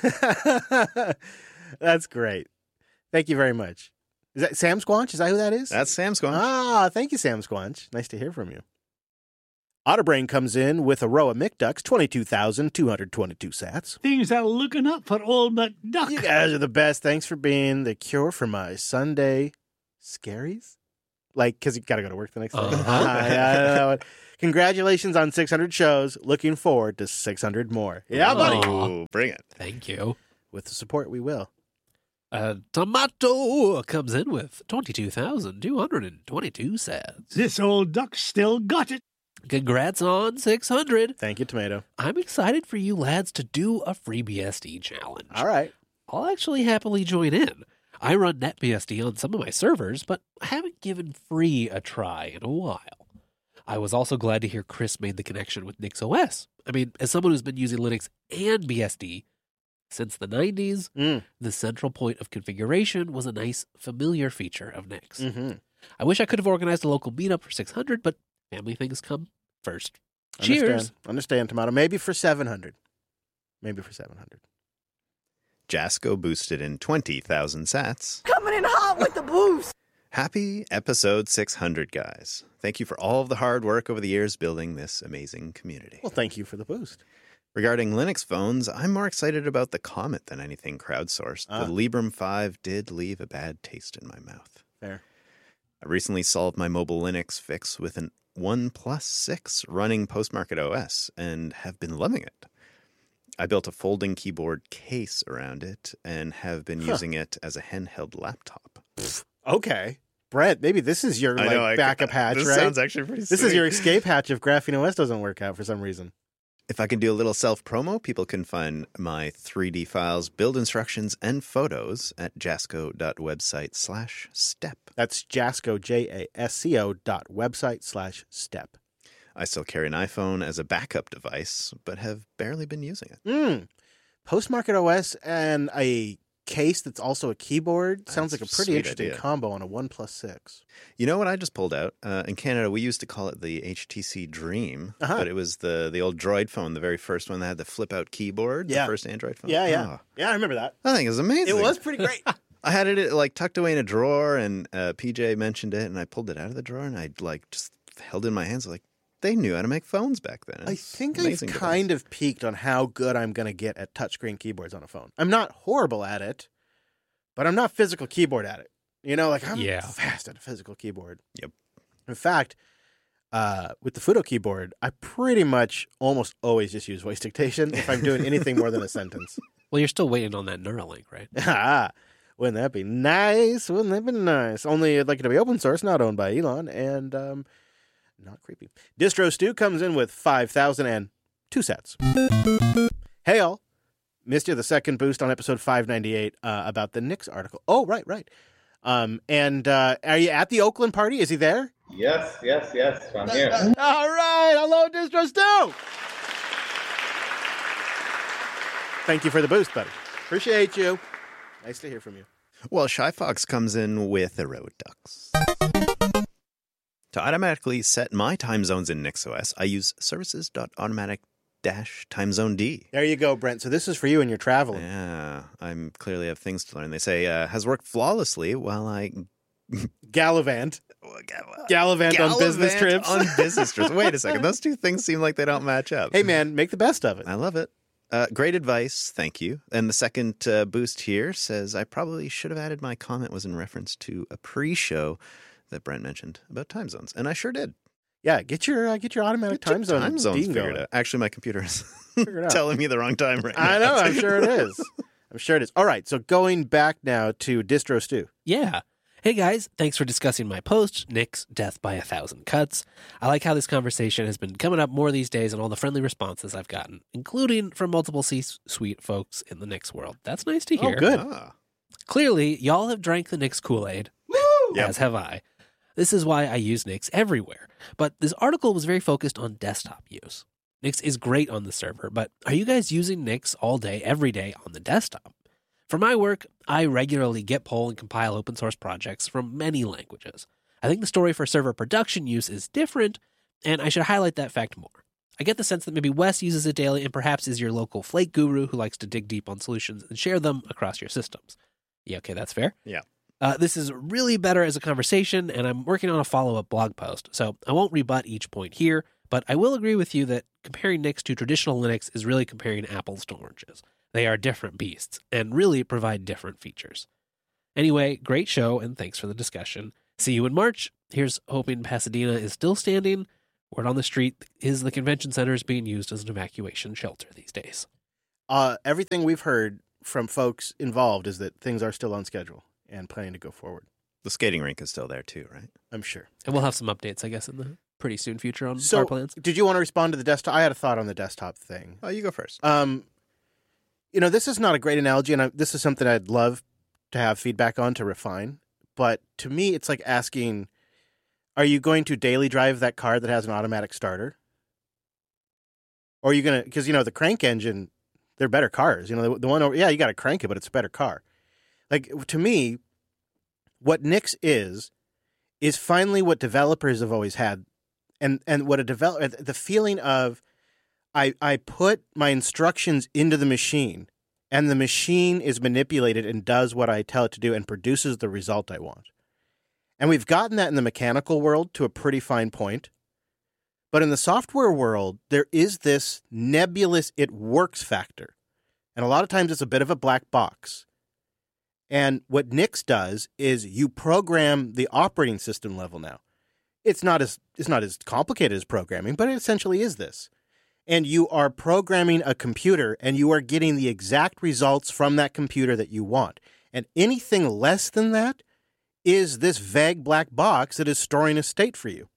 That's great. Thank you very much. Is that Sam Squanch? Is that who that is? That's Sam Squanch. Ah, thank you, Sam Squanch. Nice to hear from you. Otterbrain comes in with a row of McDucks, 22,222 sats. Things are looking up for old McDuck. You guys are the best. Thanks for being the cure for my Sunday scaries. Because you got to go to work the next day. Congratulations on 600 shows. Looking forward to 600 more. Yeah, buddy. Ooh, bring it. Thank you. With the support, we will. Tomato comes in with 22,222 sats. This old duck still got it. Congrats on 600. Thank you, Tomato. I'm excited for you lads to do a FreeBSD challenge. All right. I'll actually happily join in. I run NetBSD on some of my servers, but I haven't given free a try in a while. I was also glad to hear Chris made the connection with NixOS. I mean, as someone who's been using Linux and BSD since the 90s, the central point of configuration was a nice, familiar feature of Nix. I wish I could have organized a local meetup for 600, but family things come first. Cheers. Understand, Tomato. Maybe for 700. Maybe for 700. Jasco boosted in 20,000 sats. Coming in hot with the boost. Happy episode 600, guys. Thank you for all of the hard work over the years building this amazing community. Well, thank you for the boost. Regarding Linux phones, I'm more excited about the Comet than anything crowdsourced. The Librem 5 did leave a bad taste in my mouth. Fair. I recently solved my mobile Linux fix with an OnePlus 6 running Postmarket OS and have been loving it. I built a folding keyboard case around it and have been using it as a handheld laptop. Okay. Brent, maybe this is your backup hatch, this right? Sounds actually pretty This sweet. is your escape hatch if Graphene OS doesn't work out for some reason. If I can do a little self-promo, people can find my 3D files, build instructions, and photos at jasco.website/step. That's Jasco, JASCO.website/step. I still carry an iPhone as a backup device, but have barely been using it. Postmarket OS and a case that's also a keyboard sounds like a pretty sweet interesting idea. combo on a OnePlus 6. You know what I just pulled out? In Canada, we used to call it the HTC Dream, but it was the old Droid phone, the very first one that had the flip-out keyboard, the first Android phone. Yeah, I remember that. I think it was amazing. It was pretty great. I had it tucked away in a drawer, and PJ mentioned it, and I pulled it out of the drawer, and I just held it in my hands like, they knew how to make phones back then. I think I've kind of peaked on how good I'm going to get at touchscreen keyboards on a phone. I'm not horrible at it, but I'm not physical keyboard at it. You know, like I'm fast at a physical keyboard. Yep. In fact, with the Fudo keyboard, I pretty much almost always just use voice dictation if I'm doing anything more than a sentence. Well, you're still waiting on that Neuralink, right? Wouldn't that be nice? Wouldn't that be nice? Only I'd like it to be open source, not owned by Elon, and not creepy. Distro Stu comes in with 5,002 sets. Hey, all. Missed you the second boost on episode 598 about the Nix article. Oh, right. And are you at the Oakland party? Is he there? Yes. I'm here. All right. Hello, Distro Stu. Thank you for the boost, buddy. Appreciate you. Nice to hear from you. Well, Shy Fox comes in with Erode Ducks. To automatically set my time zones in NixOS, I use services.automatic-timezoned. There you go, Brent. So this is for you when you're traveling. Yeah, I clearly have things to learn. They say, has worked flawlessly while I Gallivant on business trips. On business trips. Wait a second. Those two things seem like they don't match up. Hey, man, make the best of it. I love it. Great advice. Thank you. And the second boost here says, I probably should have added my comment was in reference to a pre-show that Brent mentioned about time zones. And I sure did. Yeah, get your automatic time zones figured out. Actually, my computer is telling me the wrong time right now. I know. I'm sure it is. All right. So going back now to Distro Stu. Yeah. Hey guys, thanks for discussing my post, Nick's Death by 1,000 Cuts. I like how this conversation has been coming up more these days and all the friendly responses I've gotten, including from multiple C-suite folks in the Nix world. That's nice to hear. Oh, good. Clearly, y'all have drank the Nix Kool-Aid, as have I. This is why I use Nix everywhere. But this article was very focused on desktop use. Nix is great on the server, but are you guys using Nix all day, every day on the desktop? For my work, I regularly git pull and compile open source projects from many languages. I think the story for server production use is different, and I should highlight that fact more. I get the sense that maybe Wes uses it daily and perhaps is your local Flake guru who likes to dig deep on solutions and share them across your systems. Yeah, okay, that's fair. Yeah. This is really better as a conversation, and I'm working on a follow-up blog post, so I won't rebut each point here, but I will agree with you that comparing Nix to traditional Linux is really comparing apples to oranges. They are different beasts, and really provide different features. Anyway, great show, and thanks for the discussion. See you in March. Here's hoping Pasadena is still standing. Word on the street is the convention center is being used as an evacuation shelter these days. Everything we've heard from folks involved is that things are still on schedule and planning to go forward. The skating rink is still there too, right? I'm sure. And we'll have some updates, I guess, in the pretty soon future on our plans. Did you want to respond to the desktop? I had a thought on the desktop thing. Oh, you go first. This is not a great analogy, and this is something I'd love to have feedback on to refine. But to me, it's like asking Are you going to daily drive that car that has an automatic starter? Or are you going to, because, the crank engine, they're better cars. The one over, you got to crank it, but it's a better car. Like, to me, what Nix is finally what developers have always had. And what the feeling of, I put my instructions into the machine, and the machine is manipulated and does what I tell it to do and produces the result I want. And we've gotten that in the mechanical world to a pretty fine point. But in the software world, there is this nebulous it works factor. And a lot of times it's a bit of a black box. And what Nix does is you program the operating system level now. It's not as complicated as programming, but it essentially is this. And you are programming a computer, and you are getting the exact results from that computer that you want. And anything less than that is this vague black box that is storing a state for you.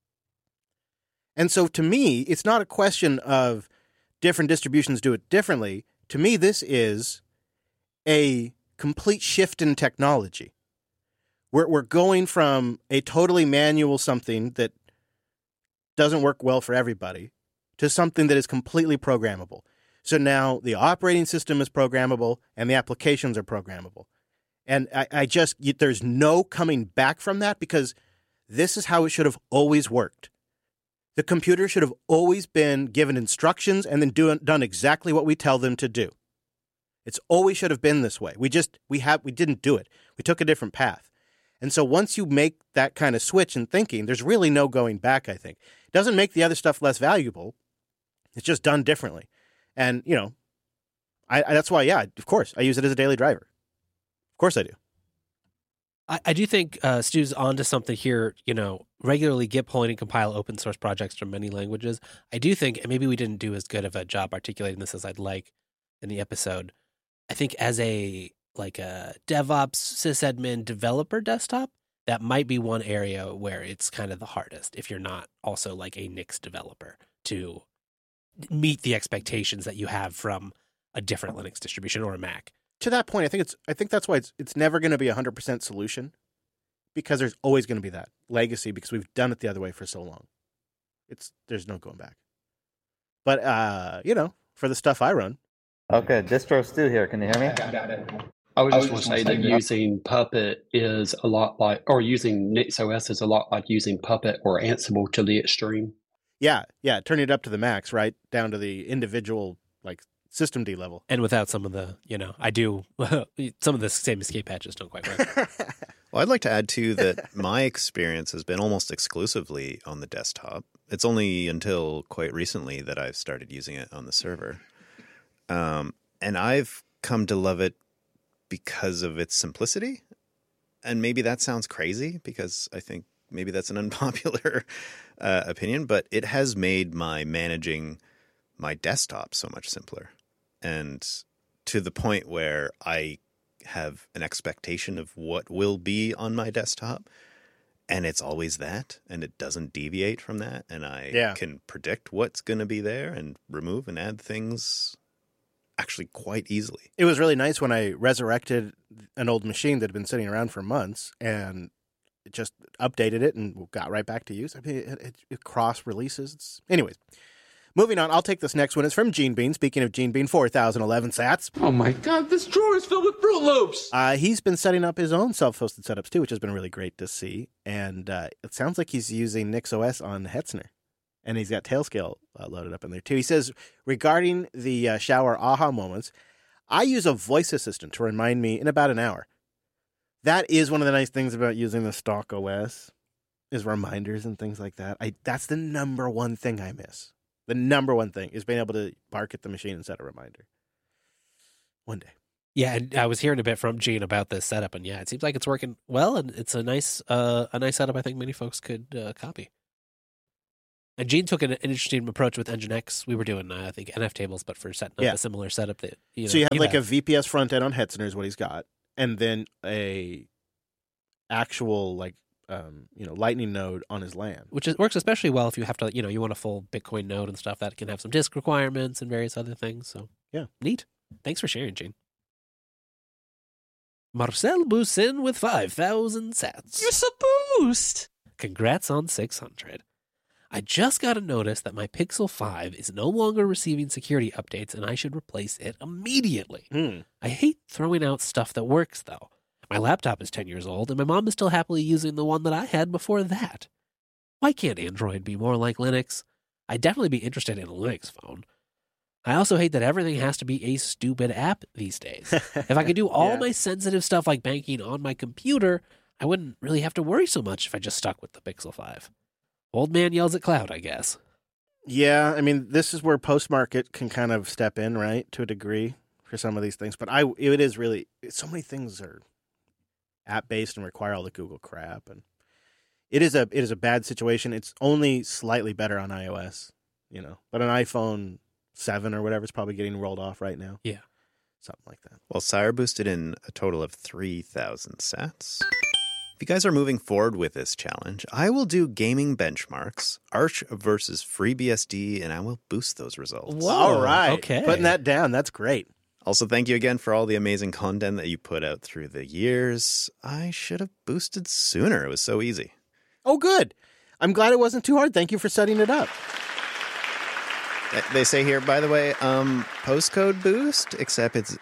And so to me, it's not a question of different distributions do it differently. To me, this is a complete shift in technology. We're going from a totally manual something that doesn't work well for everybody to something that is completely programmable. So now the operating system is programmable and the applications are programmable. And there's no coming back from that, because this is how it should have always worked. The computer should have always been given instructions and then done exactly what we tell them to do. It's always should have been this way. We didn't do it. We took a different path. And so once you make that kind of switch in thinking, there's really no going back, I think. It doesn't make the other stuff less valuable. It's just done differently. And, that's why, of course, I use it as a daily driver. Of course I do. I do think Stu's onto something here, regularly git pulling and compile open source projects from many languages. I do think, and maybe we didn't do as good of a job articulating this as I'd like in the episode, I think as a DevOps sysadmin developer desktop, that might be one area where it's kind of the hardest if you're not also like a Nix developer to meet the expectations that you have from a different Linux distribution or a Mac. To that point, I think that's why it's never going to be 100% solution, because there's always going to be that legacy, because we've done it the other way for so long. There's no going back. But for the stuff I run. Okay, Distro Stu here. Can you hear me? I would just want to say that using Puppet is a lot like, or using NixOS is a lot like using Puppet or Ansible to the extreme. Yeah, turning it up to the max, right down to the individual system D level. And without some of the, some of the same escape patches don't quite work. Well, I'd like to add, too, that my experience has been almost exclusively on the desktop. It's only until quite recently that I've started using it on the server. And I've come to love it because of its simplicity. And maybe that sounds crazy, because I think maybe that's an unpopular opinion, but it has made my managing my desktop so much simpler. And to the point where I have an expectation of what will be on my desktop, and it's always that, and it doesn't deviate from that, and I can predict what's going to be there and remove and add things actually quite easily. It was really nice when I resurrected an old machine that had been sitting around for months, and it just updated it and got right back to use. I mean, it cross releases. Anyways. Moving on, I'll take this next one. It's from Gene Bean. Speaking of Gene Bean, 4,011 sats. Oh my God, this drawer is filled with Fruit Loops. He's been setting up his own self-hosted setups too, which has been really great to see. And it sounds like he's using NixOS on Hetzner. And he's got Tailscale loaded up in there too. He says, regarding the shower aha moments, I use a voice assistant to remind me in about an hour. That is one of the nice things about using the stock OS, is reminders and things like that. That's the number one thing I miss. The number one thing is being able to bark at the machine and set a reminder. One day. Yeah, and I was hearing a bit from Gene about this setup, and it seems like it's working well, and it's a nice setup I think many folks could copy. And Gene took an interesting approach with Nginx. We were doing, I think, NF tables, but for setting up a similar setup. That so you have a VPS front end on Hetzner is what he's got, and then a actual Lightning node on his LAN. Which works especially well if you have to, you want a full Bitcoin node and stuff that can have some disk requirements and various other things. So, yeah. Neat. Thanks for sharing, Gene. Marcel Boussin with 5,000 sats. You're so boost. Congrats on 600. I just got a notice that my Pixel 5 is no longer receiving security updates and I should replace it immediately. I hate throwing out stuff that works, though. My laptop is 10 years old and my mom is still happily using the one that I had before that. Why can't Android be more like Linux? I'd definitely be interested in a Linux phone. I also hate that everything has to be a stupid app these days. If I could do all my sensitive stuff like banking on my computer, I wouldn't really have to worry so much if I just stuck with the Pixel 5. Old man yells at cloud, I guess. Yeah, I mean, this is where post-market can kind of step in, right, to a degree for some of these things. But it is really, so many things are app-based and require all the Google crap. And it is a bad situation. It's only slightly better on iOS, But an iPhone 7 or whatever is probably getting rolled off right now. Yeah. Something like that. Well, Sire boosted in a total of 3,000 sats. If you guys are moving forward with this challenge, I will do gaming benchmarks, Arch versus FreeBSD, and I will boost those results. Whoa, all right. Okay. Putting that down. That's great. Also, thank you again for all the amazing content that you put out through the years. I should have boosted sooner. It was so easy. Oh, good. I'm glad it wasn't too hard. Thank you for setting it up. They say here, by the way, postcode boost, except it's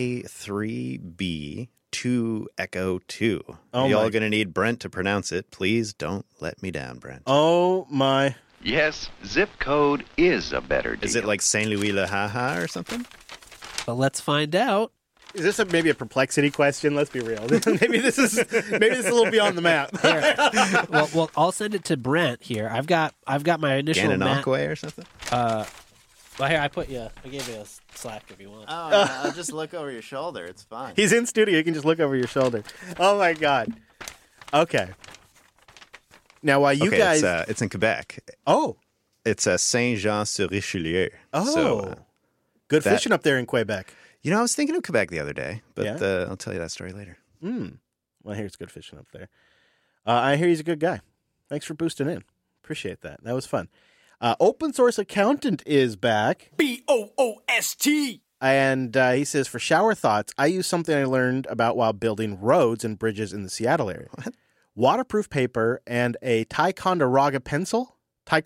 J3B2 Echo 2. Y'all going to need Brent to pronounce it. Please don't let me down, Brent. Oh, my. Yes, zip code is a better deal. Is it like Saint Louis Le Haha or something? Well, let's find out. Is this maybe a perplexity question? Let's be real. maybe this is a little beyond the map. well, I'll send it to Brent here. I've got my initial Gananoque or something. Well, here I gave you a Slack if you want. Oh, no, I'll just look over your shoulder. It's fine. He's in studio. You can just look over your shoulder. Oh my God. Okay. Now, while you guys, it's in Quebec. Oh, it's Saint-Jean-sur-Richelieu. Oh, so, good fishing up there in Quebec. I was thinking of Quebec the other day, but I'll tell you that story later. Well, I hear it's good fishing up there. I hear he's a good guy. Thanks for boosting in. Appreciate that. That was fun. Open Source Accountant is back. BOOST. And he says, for shower thoughts, I use something I learned about while building roads and bridges in the Seattle area. What? Waterproof paper and a Ticonderoga pencil tied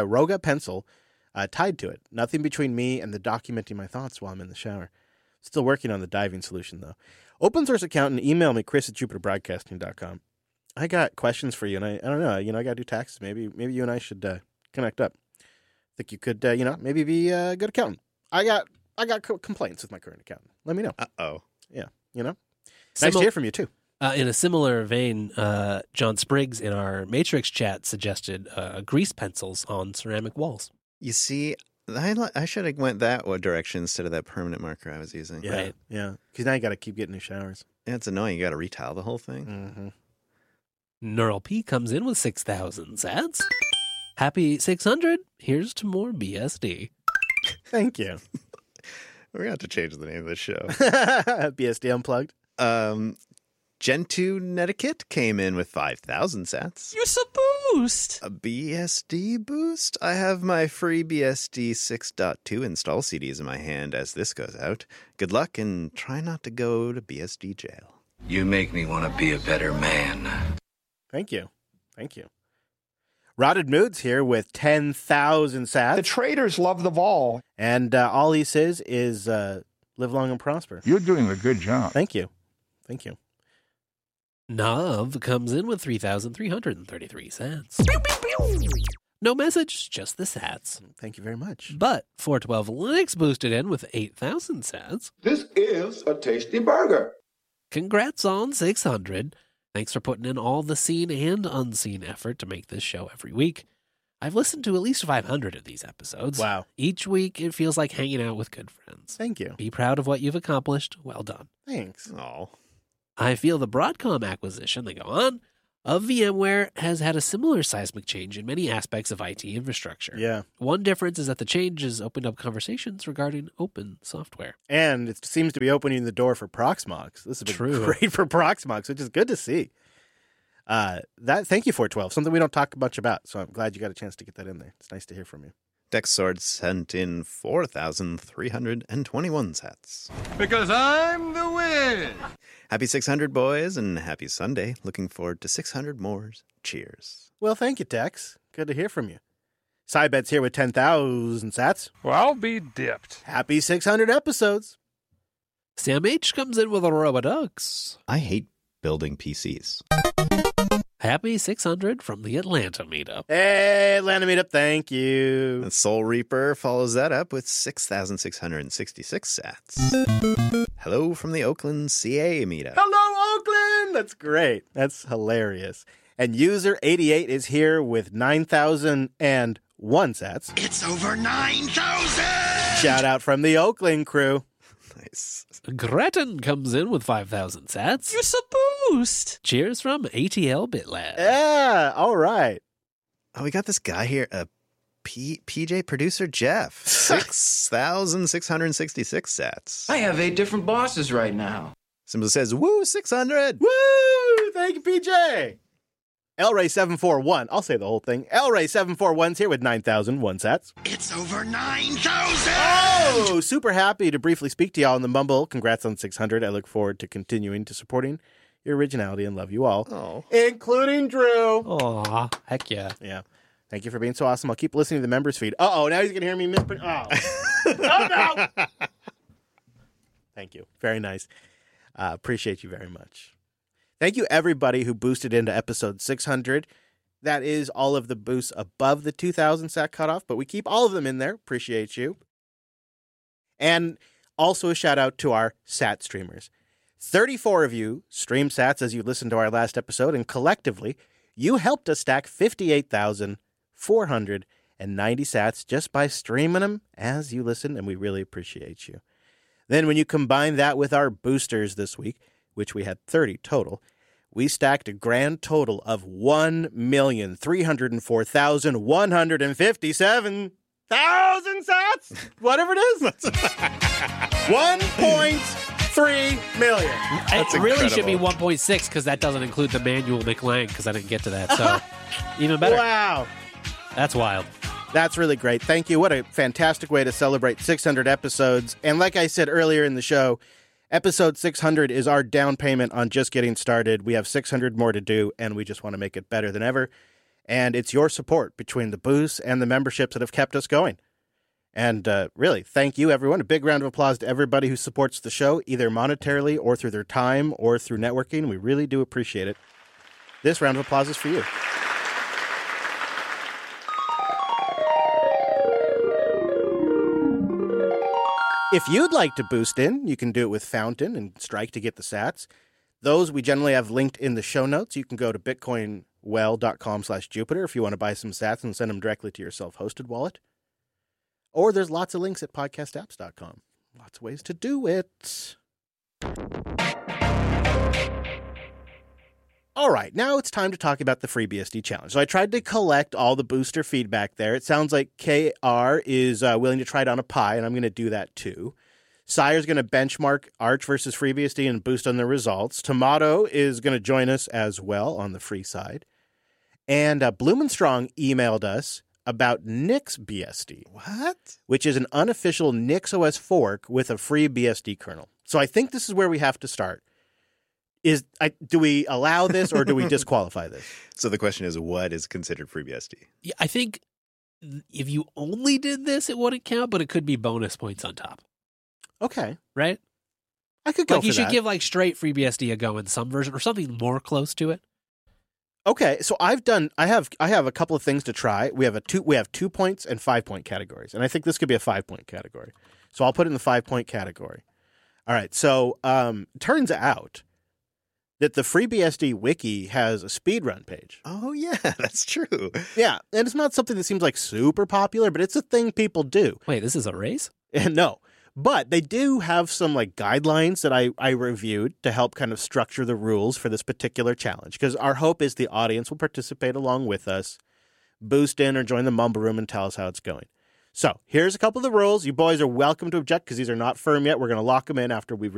to it. Nothing between me and the documenting my thoughts while I'm in the shower. Still working on the diving solution, though. Open Source Accountant, email me, chris@jupiterbroadcasting.com. I got questions for you, and I don't know, I got to do taxes. Maybe you and I should connect up. Think you could, maybe be a good accountant. I got complaints with my current accountant. Let me know. Uh-oh. Yeah, Nice to hear from you, too. In a similar vein, John Spriggs in our Matrix chat suggested grease pencils on ceramic walls. You see, I should have went that direction instead of that permanent marker I was using. Yeah, right. Yeah. Because now you got to keep getting new showers. Yeah, it's annoying. You got to retile the whole thing. Mm-hmm. Neural P comes in with 6,000 sats. Happy 600. Here's to more BSD. Thank you. We're going to have to change the name of the show. BSD Unplugged. Gentoo Netiquette came in with 5,000 sats. You're so boost. A BSD boost? I have my free BSD 6.2 install CDs in my hand as this goes out. Good luck and try not to go to BSD jail. You make me want to be a better man. Thank you. Rotted Moods here with 10,000 sats. The traders love the vol. And all he says is live long and prosper. You're doing a good job. Thank you. Nav comes in with 3,333 cents. No message, just the sats. Thank you very much. But 412 Linux boosted in with 8,000 sats. This is a tasty burger. Congrats on 600. Thanks for putting in all the seen and unseen effort to make this show every week. I've listened to at least 500 of these episodes. Wow. Each week, it feels like hanging out with good friends. Thank you. Be proud of what you've accomplished. Well done. Thanks. Oh. I feel the Broadcom acquisition, they go on, of VMware has had a similar seismic change in many aspects of IT infrastructure. Yeah. One difference is that the change has opened up conversations regarding open software. And it seems to be opening the door for Proxmox. This has been great for Proxmox, which is good to see. Thank you, 412. Something we don't talk much about, so I'm glad you got a chance to get that in there. It's nice to hear from you. Dex Sword sent in 4,321 sats. Because I'm the Wiz. Happy 600, boys, and happy Sunday. Looking forward to 600 more. Cheers. Well, thank you, Tex. Good to hear from you. Cybet's here with 10,000 sats. Well, I'll be dipped. Happy 600 episodes. Sam H comes in with a Robodux. I hate building PCs. Happy 600 from the Atlanta meetup. Hey, Atlanta meetup, thank you. And Soul Reaper follows that up with 6,666 sats. Hello from the Oakland CA meetup. Hello, Oakland! That's great. That's hilarious. And user 88 is here with 9,001 sats. It's over 9,000! Shout out from the Oakland crew. Nice. Gretton comes in with 5,000 sats. You're so boost! Cheers from ATL BitLab. Yeah, all right. Oh, we got this guy here, PJ producer Jeff. 6,666 sats. I have 8 different bosses right now. Symbol says, woo, 600. Woo! Thank you, PJ. Elray741. I'll say the whole thing. Elray741's here with 9,001 sats. It's over 9,000! Oh, super happy to briefly speak to y'all in the Mumble. Congrats on 600. I look forward to continuing to supporting your originality and love you all. Oh. Including Drew. Aw, heck yeah. Yeah. Thank you for being so awesome. I'll keep listening to the members feed. Uh-oh, now he's going to hear me misprint. Oh. Oh, no! Thank you. Very nice. Appreciate you very much. Thank you, everybody who boosted into episode 600. That is all of the boosts above the 2,000 sat cutoff, but we keep all of them in there. Appreciate you. And also a shout out to our sat streamers. 34 of you stream sats as you listened to our last episode, and collectively, you helped us stack 58,490 sats just by streaming them as you listen, and we really appreciate you. Then when you combine that with our boosters this week, which we had 30 total, we stacked a grand total of 1,304,157 sats, whatever it is. 1.3 million. It really should be 1.6 because that doesn't include the manual McLang because I didn't get to that. So even better. Wow. That's wild. That's really great. Thank you. What a fantastic way to celebrate 600 episodes. And like I said earlier in the show, episode 600 is our down payment on just getting started. We have 600 more to do, and we just want to make it better than ever. And it's your support between the boosts and the memberships that have kept us going. And really, thank you, everyone. A big round of applause to everybody who supports the show, either monetarily or through their time or through networking. We really do appreciate it. This round of applause is for you. If you'd like to boost in, you can do it with Fountain and Strike to get the sats. Those we generally have linked in the show notes. You can go to bitcoinwell.com/Jupiter if you want to buy some sats and send them directly to your self-hosted wallet. Or there's lots of links at podcastapps.com. Lots of ways to do it. All right, now it's time to talk about the FreeBSD challenge. So I tried to collect all the booster feedback there. It sounds like KR is willing to try it on a Pi, and I'm going to do that too. Sire's going to benchmark Arch versus FreeBSD and boost on the results. Tomato is going to join us as well on the free side. And Blumenstrong emailed us about NixBSD. What? Which is an unofficial NixOS fork with a free BSD kernel. So I think this is where we have to start. Do we allow this or do we disqualify this? So the question is, what is considered FreeBSD? Yeah, I think if you only did this, it wouldn't count, but it could be bonus points on top. Okay. Right? I could go like for you should that. give like straight FreeBSD a go in some version or something more close to it. Okay, so I have a couple of things to try. We have 2 points and 5 point categories, and I think this could be a 5 point category. So I'll put it in the 5 point category. All right. So turns out that the FreeBSD wiki has a speedrun page. Oh yeah, that's true. Yeah, and it's not something that seems like super popular, but it's a thing people do. Wait, this is a race? No. But they do have some like guidelines that I reviewed to help kind of structure the rules for this particular challenge. Because our hope is the audience will participate along with us, boost in or join the Mumble Room and tell us how it's going. So here's a couple of the rules. You boys are welcome to object because these are not firm yet. We're going to lock them in after we